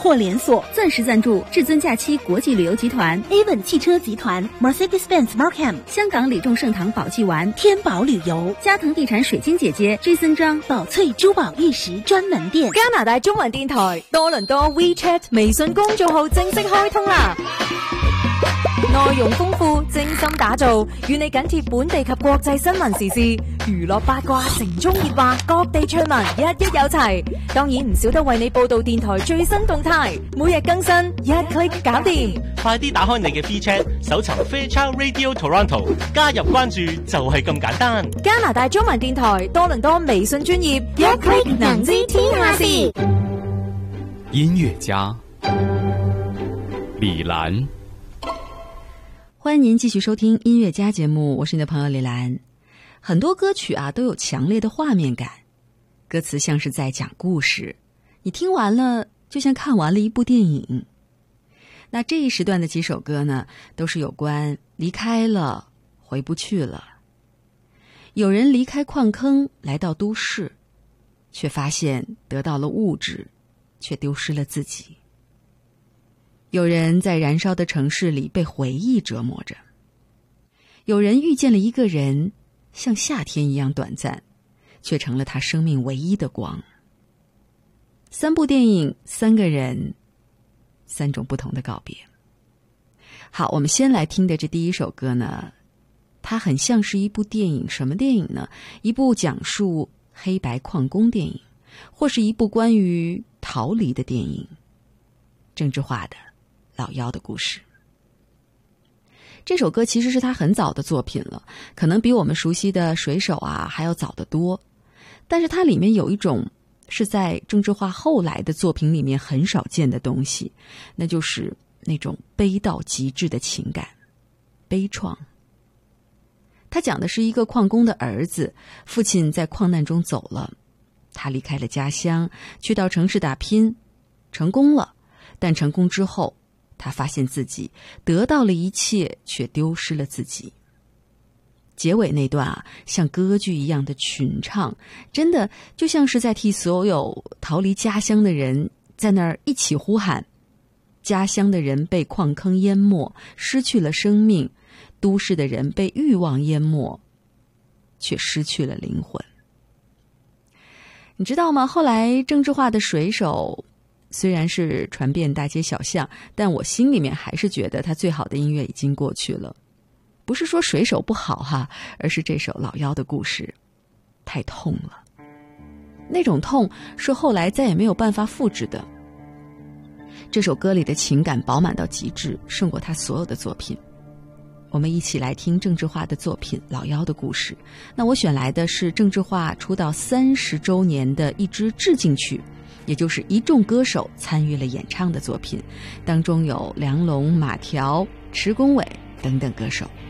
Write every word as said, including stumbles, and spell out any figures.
货连锁。 钻石赞助至尊假期国际旅游集团、 Avon 汽车集团、Mercedes-Benz Markham、 香港李众盛堂宝济丸、 天宝旅游、 嘉騰地產水晶姐姐、Jason 張、 寶翠珠寶玉石專門店。 加拿大中文電台多倫多 WeChat 微信公眾號正式開通啦！內容豐富，精心打造，與你緊貼本地及國際新聞時事、娛樂八卦、城中熱話、各地趣聞，一一有齊。當然唔少得為你報道電台最新動態，每日更新，一 click 搞掂。 快啲打開你嘅 WeChat，搜尋 Fairchild Radio Toronto， 加入關注就係咁簡單。 加拿大中文電台多倫多微信專頁，一 click 能知天下事。 音樂家李蘭， 歡迎您繼續收聽音樂家節目，我是你的朋友李蘭。很多歌曲啊都有強烈的畫面感，歌詞像是在講故事，你聽完了就像看完了一部電影。那這一時段的幾首歌呢，都是有關離開了，回不去了。有人離開礦坑來到都市，卻發現得到了物質，卻丟失了自己。有人在燃燒的城市裡被回憶折磨着，有人遇見了一個人，像夏天一樣短暫，卻成了他生命唯一的光。三部電影，三個人，三種不同的告別。好，我們先來聽的這第一首歌呢，它很像是一部電影。什麼電影呢？一部講述黑白礦工電影，或是一部關於逃離的電影。鄭智化的老妖的故事。這首歌其實是他很早的作品了，可能比我們熟悉的水手啊還要早得多，但是它裡面有一種是在鄭智化後來的作品裡面很少見的東西，那就是那種悲到極致的情感，悲愴。他講的是一個礦工的兒子，父親在礦難中走了，他離開了家鄉，去到城市打拼，成功了，但成功之後他發現自己得到了一切，卻丟失了自己。結尾那段啊，像歌劇一樣的群唱，真的就像是在替所有逃離家鄉的人在那兒一起呼喊。家鄉的人被礦坑淹沒，失去了生命；都市的人被慾望淹沒，卻失去了靈魂。你知道嗎？後來鄭智化的水手雖然是傳遍大街小巷，但我心裡面還是覺得他最好的音樂已經過去了。不是說水手不好哈，而是這首老妖的故事太痛了，那種痛是後來再也沒有辦法複製的。這首歌裡的情感飽滿到極致，勝過他所有的作品。我們一起來聽鄭智化的作品《老妖的故事》。那我選來的是鄭智化出道三十週年的一支致敬曲，也就是一眾歌手參與了演唱的作品，當中有梁龍、馬條、池公偉等等歌手。